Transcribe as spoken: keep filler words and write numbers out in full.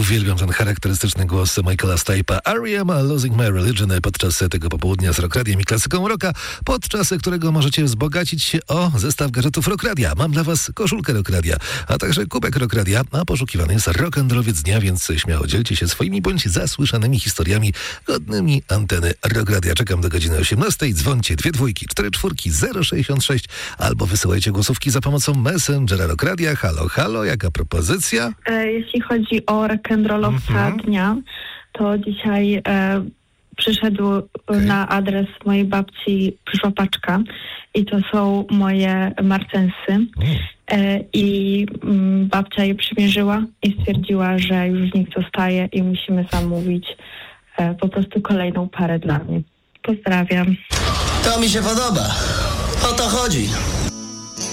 uwielbiam ten charakterystyczny głos Michaela Stipe'a. R E M Losing My Religion podczas tego popołudnia z Rock Radiem i klasyką rocka, podczas którego możecie wzbogacić się o zestaw gadżetów Rock Radia. Mam dla was koszulkę Rock Radia, a także kubek Rock Radia, a poszukiwany jest rock'n'rollowiec dnia, więc śmiało dzielcie się swoimi bądź zasłyszanymi historiami godnymi anteny Rock Radia. Czekam do godziny osiemnastej. Dzwońcie dwie dwójki, cztery czwórki, zero sześćdziesiąt sześć albo wysyłajcie głosówki za pomocą Messengera Rock Radia. Halo, halo, jaka propozycja? E, jeśli chodzi o rock'n'rollowca Mhm. dnia, to dzisiaj e, przyszedł Okej. na adres mojej babci, przyszła paczka i to są moje marcensy. Mm. E, I mm, babcia je przymierzyła i stwierdziła, że już nikt zostaje i musimy zamówić e, po prostu kolejną parę dla mnie. Pozdrawiam. To mi się podoba. O to chodzi.